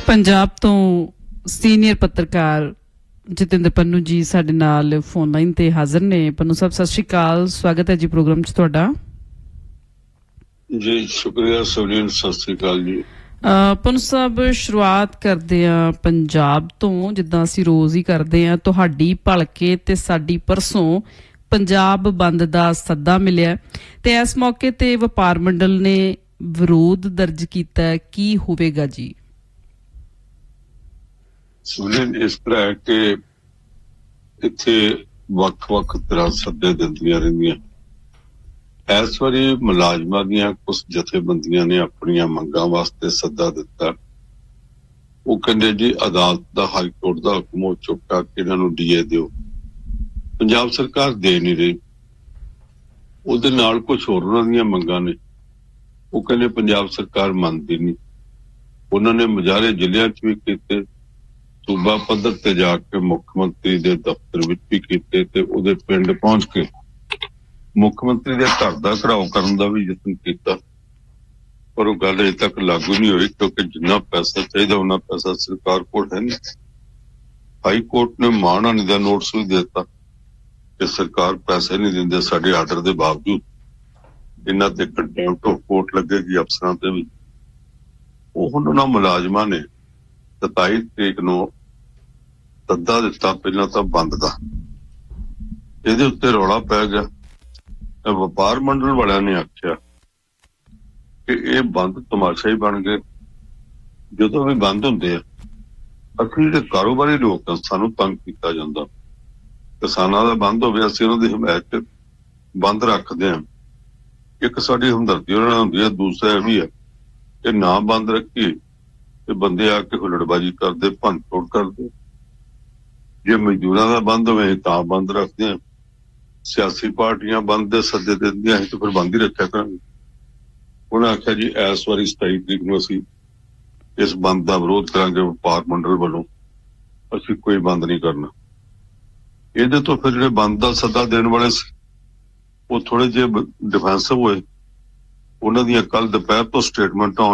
ਪੰਜਾਬ ਤੋਂ ਸੀਨੀਅਰ ਪੱਤਰਕਾਰ ਜਤਿੰਦਰ ਪੰਨੂ ਜੀ ਸਾਡੇ ਨਾਲ ਫੋਨ ਲਾਈਨ ਤੇ ਹਾਜ਼ਰ ਨੇ। ਪੰਨੂ ਸਾਹਿਬ ਸਤਿ ਸ਼੍ਰੀ ਅਕਾਲ, ਸਵਾਗਤ ਹੈ ਜੀ ਪ੍ਰੋਗਰਾਮ 'ਚ ਤੁਹਾਡਾ। ਜੀ ਸ਼ੁਕਰੀਆ ਸੁਨੀਲ, ਸਤਿ ਸ਼੍ਰੀ ਅਕਾਲ ਜੀ। ਪੰਨੂ ਸਾਹਿਬ ਸ਼ੁਰੂਆਤ ਕਰਦੇ ਆ ਪੰਜਾਬ ਤੋਂ, ਜਿੱਦਾਂ ਅਸੀਂ ਰੋਜ਼ ਹੀ ਕਰਦੇ ਆ। ਤੁਹਾਡੀ ਭਲਕੇ ਤੇ ਸਾਡੀ ਪਰਸੋਂ ਪੰਜਾਬ ਬੰਦ ਦਾ ਸੱਦਾ ਮਿਲਿਆ ਤੇ ਇਸ ਮੌਕੇ ਤੇ ਵਪਾਰ ਮੰਡਲ ਨੇ ਵਿਰੋਧ ਦਰਜ ਕੀਤਾ। ਕੀ ਹੋਵੇਗਾ ਜੀ? ਸੁਨੀਲ, ਇਸ ਤਰ੍ਹਾਂ ਕਿ ਇੱਥੇ ਵੱਖ-ਵੱਖ ਤਰ੍ਹਾਂ ਸੱਦੇ ਦਿੰਦੀਆਂ ਰਹਿੰਦੀਆਂ। ਇਸ ਵਾਰੀ ਮੁਲਾਜ਼ਮਾਂ ਦੀਆਂ ਕੁਝ ਜਥੇਬੰਦੀਆਂ ਨੇ ਆਪਣੀਆਂ ਮੰਗਾਂ ਵਾਸਤੇ ਸੱਦਾ ਦਿੱਤਾ। ਉਹ ਕਹਿੰਦੇ ਜੀ ਅਦਾਲਤ ਦਾ, ਹਾਈ ਕੋਰਟ ਦਾ ਹੁਕਮ ਹੋ ਚੁੱਕਾ ਕਿ ਇਹਨਾਂ ਨੂੰ ਡੀਏ ਦਿਓ। ਪੰਜਾਬ ਸਰਕਾਰ ਦੇ ਨਹੀਂ ਰਹੀ। ਉਹਦੇ ਨਾਲ ਕੁਝ ਹੋਰ ਉਹਨਾਂ ਦੀਆਂ ਮੰਗਾਂ ਨੇ। ਉਹ ਕਹਿੰਦੇ ਪੰਜਾਬ ਸਰਕਾਰ ਮੰਨਦੀ ਨਹੀਂ। ਉਹਨਾਂ ਨੇ ਮੁਜ਼ਾਹਰੇ ਜ਼ਿਲ੍ਹਿਆਂ 'ਚ ਵੀ ਕੀਤੇ, ਸੂਬਾ ਪੱਧਰ ਤੇ ਜਾ ਕੇ ਮੁੱਖ ਮੰਤਰੀ ਦੇ ਦਫ਼ਤਰ ਵਿੱਚ ਵੀ ਕੀਤੇ ਤੇ ਉਹਦੇ ਪਿੰਡ ਪਹੁੰਚ ਕੇ ਮੁੱਖ ਮੰਤਰੀ ਦੇ ਘਰ ਦਾ ਘਿਰਾਓ ਕਰਨ ਦਾ ਵੀ ਯਤਨ ਕੀਤਾ, ਪਰ ਉਹ ਗੱਲ ਅਜੇ ਤੱਕ ਲਾਗੂ ਨਹੀਂ ਹੋਈ ਕਿਉਂਕਿ ਜਿੰਨਾ ਪੈਸਾ ਚਾਹੀਦਾ ਉਹਨਾਂ ਪੈਸਾ ਸਰਕਾਰ ਕੋਲ ਹੈ ਨਹੀਂ। ਹਾਈ ਕੋਰਟ ਨੇ ਮਾਣਹਾਨੀ ਦਾ ਨੋਟਿਸ ਵੀ ਦੇ ਦਿੱਤਾ ਕਿ ਸਰਕਾਰ ਪੈਸੇ ਨਹੀਂ ਦਿੰਦੇ ਸਾਡੇ ਆਰਡਰ ਦੇ ਬਾਵਜੂਦ। ਇਹਨਾਂ ਤੇ ਕੰਟੈਂਪਟ ਆਫ ਕੋਰਟ ਲੱਗੇਗੀ ਅਫਸਰਾਂ ਤੇ ਵੀ। ਉਹ ਹੁਣ ਉਹਨਾਂ ਮੁਲਾਜ਼ਮਾਂ ਨੇ 27 ਤਰੀਕ ਨੂੰ ਸੱਦਾ ਦਿੱਤਾ, ਪਹਿਲਾਂ ਤਾਂ ਬੰਦ ਦਾ। ਇਹਦੇ ਉੱਤੇ ਰੌਲਾ ਪੈ ਗਿਆ। ਵਪਾਰ ਮੰਡਲ ਵਾਲਿਆਂ ਨੇ ਆਖਿਆ ਕਿ ਇਹ ਬੰਦ ਤਮਾਸ਼ਾ ਹੀ ਬਣ ਗਏ। ਜਦੋਂ ਵੀ ਬੰਦ ਹੁੰਦੇ ਆ, ਅਸੀਂ ਜਿਹੜੇ ਕਾਰੋਬਾਰੀ ਲੋਕ ਆ, ਸਾਨੂੰ ਤੰਗ ਕੀਤਾ ਜਾਂਦਾ। ਕਿਸਾਨਾਂ ਦਾ ਬੰਦ ਹੋਵੇ, ਅਸੀਂ ਉਹਨਾਂ ਦੀ ਹਮਾਇਤ ਬੰਦ ਰੱਖਦੇ ਹਾਂ। ਇੱਕ ਸਾਡੀ ਹਮਦਰਦੀ ਉਹਨਾਂ ਨਾਲ ਹੁੰਦੀ ਹੈ, ਦੂਸਰਾ ਇਹ ਵੀ ਹੈ ਕਿ ਨਾ ਬੰਦ ਰੱਖੀਏ ਤੇ ਬੰਦੇ ਆ ਕੇ ਹੁੱਲੜਬਾਜ਼ੀ ਕਰਦੇ, ਭੰਨ ਤੋੜ ਕਰਦੇ। ਜੇ ਮਜ਼ਦੂਰਾਂ ਦਾ ਬੰਦ ਹੋਵੇ ਤਾਂ ਬੰਦ ਰੱਖਦੇ ਆ। ਸਿਆਸੀ ਪਾਰਟੀਆਂ ਬੰਦ ਦੇ ਸੱਦੇ ਦਿੰਦੀਆਂ ਸੀ ਤੇ ਫਿਰ ਬੰਦ ਹੀ ਰੱਖਿਆ ਕਰਾਂਗੇ। ਉਹਨੇ ਆਖਿਆ ਜੀ ਇਸ ਵਾਰੀ 27 ਤਰੀਕ ਨੂੰ ਅਸੀਂ ਇਸ ਬੰਦ ਦਾ ਵਿਰੋਧ ਕਰਾਂਗੇ। ਵਪਾਰ ਮੰਡਲ ਵੱਲੋਂ ਅਸੀਂ ਕੋਈ ਬੰਦ ਨਹੀਂ ਕਰਨਾ। ਇਹਦੇ ਤੋਂ ਫਿਰ ਜਿਹੜੇ ਬੰਦ ਦਾ ਸੱਦਾ ਦੇਣ ਵਾਲੇ ਸੀ ਉਹ ਥੋੜੇ ਜਿਹੇ ਡਿਫੈਂਸਿਵ ਹੋਏ। ਉਹਨਾਂ ਦੀਆਂ ਕੱਲ ਦੁਪਹਿਰ ਤੋਂ ਸਟੇਟਮੈਂਟ ਆਉਣ